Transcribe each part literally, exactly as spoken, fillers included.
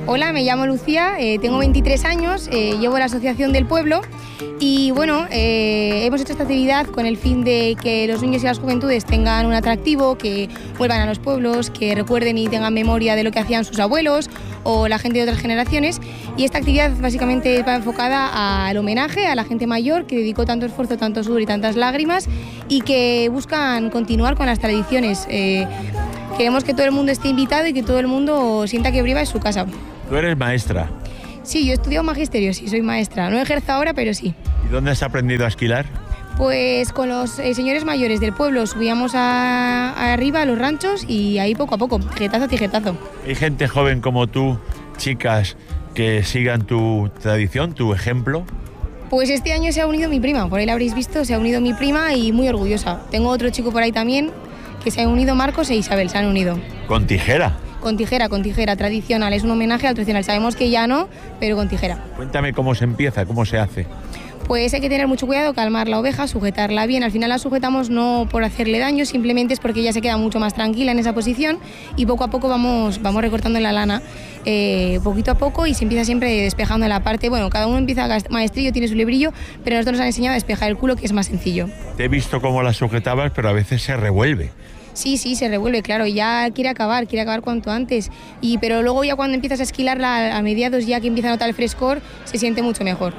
Hola, me llamo Lucía, eh, tengo veintitrés años, eh, llevo la asociación del pueblo y bueno, eh, hemos hecho esta actividad con el fin de que los niños y las juventudes tengan un atractivo, que vuelvan a los pueblos, que recuerden y tengan memoria de lo que hacían sus abuelos o la gente de otras generaciones, y esta actividad básicamente va enfocada al homenaje a la gente mayor que dedicó tanto esfuerzo, tanto sudor y tantas lágrimas y que buscan continuar con las tradiciones. Eh, queremos que todo el mundo esté invitado y que todo el mundo sienta que Briva es su casa. Tú eres maestra. Sí, yo he estudiado magisterio, sí, soy maestra. No ejerzo ahora, pero sí. ¿Y dónde has aprendido a esquilar? Pues con los eh, señores mayores del pueblo subíamos a, a arriba a los ranchos y ahí poco a poco, tijetazo a tijetazo. ¿Hay gente joven como tú, chicas, que sigan tu tradición, tu ejemplo? Pues este año se ha unido mi prima, por ahí la habréis visto, se ha unido mi prima y muy orgullosa. Tengo otro chico por ahí también que se han unido, Marcos e Isabel, se han unido. ¿Con tijera? Con tijera, con tijera, tradicional, es un homenaje al tradicional. Sabemos que ya no, pero con tijera. Cuéntame cómo se empieza, cómo se hace. Pues hay que tener mucho cuidado, calmar la oveja, sujetarla bien. Al final la sujetamos no por hacerle daño, simplemente es porque ella se queda mucho más tranquila en esa posición y poco a poco vamos, vamos recortando la lana, eh, poquito a poco, y se empieza siempre despejando la parte. Bueno, cada uno empieza a maestrillo, tiene su librillo, pero nosotros nos han enseñado a despejar el culo, que es más sencillo. Te he visto cómo la sujetabas, pero a veces se revuelve. Sí, sí, se revuelve, claro, ya quiere acabar, quiere acabar cuanto antes, y, pero luego ya cuando empiezas a esquilarla a mediados, ya que empieza a notar el frescor, se siente mucho mejor.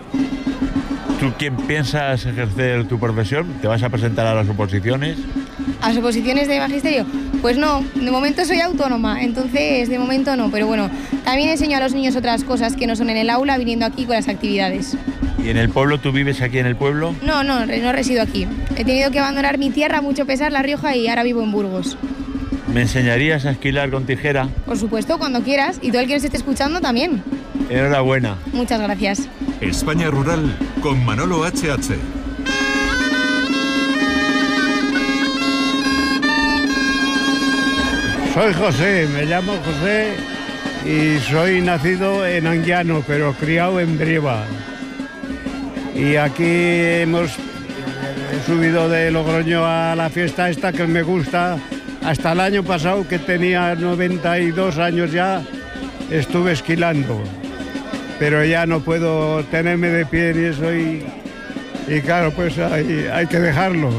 ¿Tú quién piensas ejercer tu profesión? ¿Te vas a presentar a las oposiciones? ¿A las oposiciones de magisterio? Pues no, de momento soy autónoma, entonces de momento no, pero bueno, también enseño a los niños otras cosas que no son en el aula, viniendo aquí con las actividades. ¿Y en el pueblo? ¿Tú vives aquí en el pueblo? No, no, no resido aquí. He tenido que abandonar mi tierra, mucho pesar, La Rioja, y ahora vivo en Burgos. ¿Me enseñarías a esquilar con tijera? Por supuesto, cuando quieras, y todo el que nos esté escuchando también. Enhorabuena. Muchas gracias. España Rural con Manolo H H. Soy José, me llamo José y soy nacido en Anguiano, pero criado en Briva. Y aquí hemos he subido de Logroño a la fiesta esta que me gusta. Hasta el año pasado, que tenía noventa y dos años ya, estuve esquilando. Pero ya no puedo tenerme de pie y eso, y, y claro, pues hay, hay que dejarlo.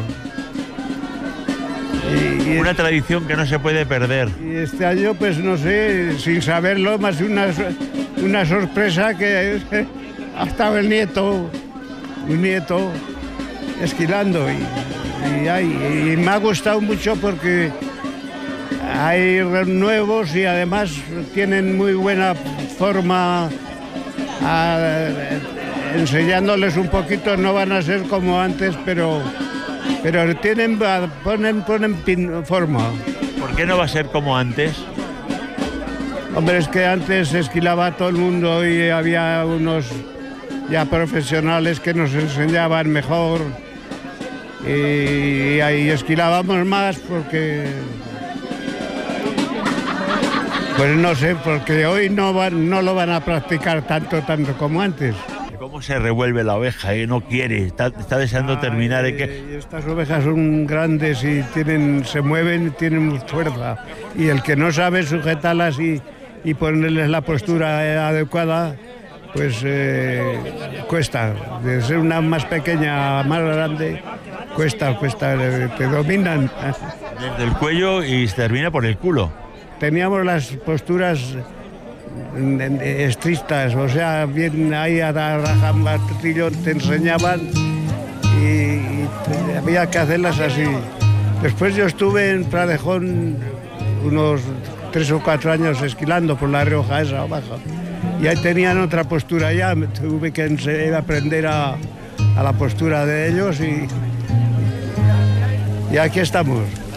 Y, y Una tradición que no se puede perder. Y este año, pues no sé, sin saberlo, más una, una sorpresa que ha estado el nieto, un nieto, esquilando. Y, y, hay, y me ha gustado mucho porque hay nuevos y además tienen muy buena forma. A, enseñándoles un poquito, no van a ser como antes, pero, pero tienen, ponen, ponen pin, forma. ¿Por qué no va a ser como antes? Hombre, es que antes esquilaba todo el mundo y había unos ya profesionales que nos enseñaban mejor y ahí esquilábamos más porque... Pues no sé, porque hoy no, van, no lo van a practicar tanto, tanto como antes. ¿Cómo se revuelve la oveja? ¿Eh? No quiere, está, está deseando Ay, terminar. ¿eh? Que... Estas ovejas son grandes y tienen, se mueven y tienen mucha fuerza. Y el que no sabe sujetarlas y, y ponerles la postura adecuada, pues eh, cuesta. De ser una más pequeña a más grande, cuesta, cuesta, te dominan. Desde el cuello y se termina por el culo. Teníamos las posturas estrictas, o sea, bien ahí a la raja martillo te enseñaban y, y había que hacerlas así. Después yo estuve en Pradejón unos tres o cuatro años esquilando por La Rioja esa abajo y ahí tenían otra postura ya, tuve que aprender a, a la postura de ellos y, y aquí estamos.